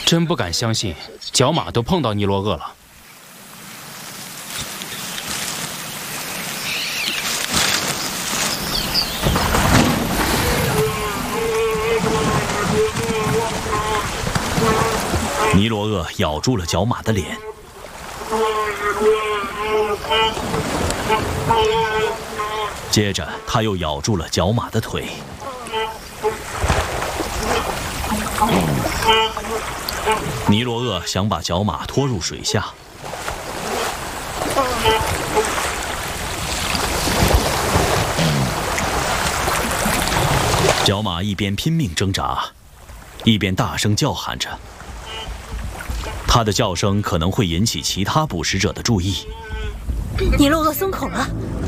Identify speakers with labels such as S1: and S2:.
S1: 真不敢相信，角马都碰到尼罗鳄了。
S2: 尼罗鳄咬住了角马的脸，接着他又咬住了角马的腿。尼罗鳄想把角马拖入水下，角马一边拼命挣扎，一边大声叫喊着。它的叫声可能会引起其他捕食者的注意。
S3: 尼罗鳄松口了，